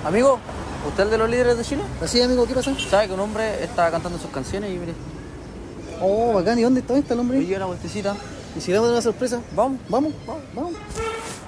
Amigo, ¿usted es el de los líderes de Chile? Así, amigo, ¿qué pasa? ¿Sabe que un hombre está cantando sus canciones y mire, Oh, bacán, ¿y dónde está el hombre? me dio una vueltecita? ¿Y si damos una sorpresa? Vamos. Vamos, vamos, vamos.